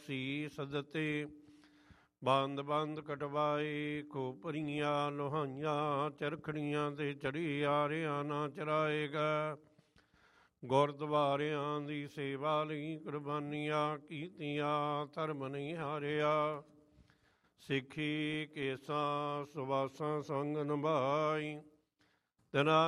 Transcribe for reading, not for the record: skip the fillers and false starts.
ਸੀਸ ਦਿੱਤੇ। ਬੰਦ ਬੰਦ ਕਟਵਾਏ ਖੋਪਰੀਆਂ ਲੋਹਾਈਆਂ, ਚਰਖੜੀਆਂ ਤੇ ਚੜੀ ਆਰਿਆਂ ਨਾ ਚਰਾਏਗਾ। ਗੁਰਦੁਆਰਿਆਂ ਦੀ ਸੇਵਾ ਲਈ ਕੁਰਬਾਨੀਆਂ ਕੀਤੀਆਂ, ਧਰਮ ਨਹੀਂ ਹਾਰਿਆ। ਸਿੱਖੀ ਕੇਸਾਂ ਸੁਵਾਸਾਂ ਸੰਗ ਨਿਭਾਈ, ਤੇਰਾ